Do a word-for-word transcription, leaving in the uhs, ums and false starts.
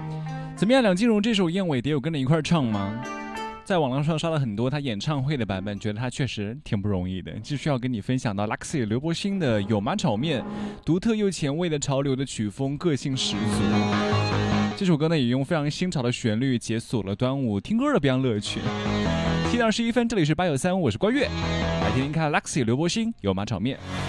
怎么样，梁静茹这首《燕尾蝶》有跟着一块唱吗？在网络上刷了很多他演唱会的版本，觉得他确实挺不容易的。继续要跟你分享到 Luxy 刘柏辛的《有马炒面》，独特又前卫的潮流的曲风，个性十足。这首歌呢，也用非常新潮的旋律解锁了端午听歌的别样乐趣。七点二十一分，这里是八九三，我是关悦，来听听看 Luxy 刘柏辛《有马炒面》。